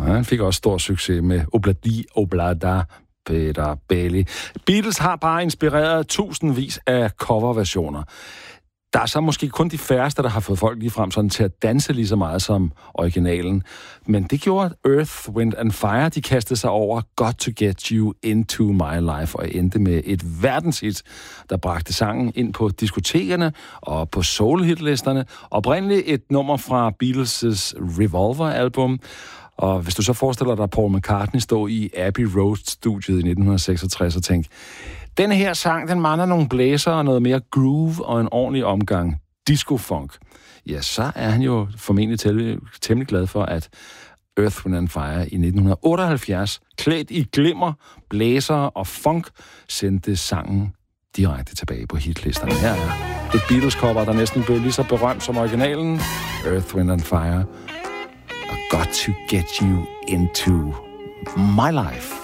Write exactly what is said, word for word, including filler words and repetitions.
han fik også stor succes med Obladi Oblada Peter Bailey. Beatles har bare inspireret tusindvis af coverversioner. Der er så måske kun de færreste, der har fået folk lige frem sådan til at danse lige så meget som originalen. Men det gjorde Earth, Wind and Fire. De kastede sig over Got to Get You Into My Life og endte med et verdenshit, der bragte sangen ind på diskotekerne og på soul-hitlisterne. Oprindeligt et nummer fra Beatles' Revolver-album. Og hvis du så forestiller dig Paul McCartney stå i Abbey Road-studiet i nitten seksogtres og tænke, denne her sang, den mangler nogle blæser og noget mere groove og en ordentlig omgang disco-funk. Ja, så er han jo formentlig tæ- temmelig glad for, at Earth, Wind and Fire i nitten otteoghalvfjerds, klædt i glimmer, blæser og funk, sendte sangen direkte tilbage på hitlisterne. Her er et Beatles-cover, der næsten blev lige så berømt som originalen. Earth, Wind and Fire. I got to get you into my life.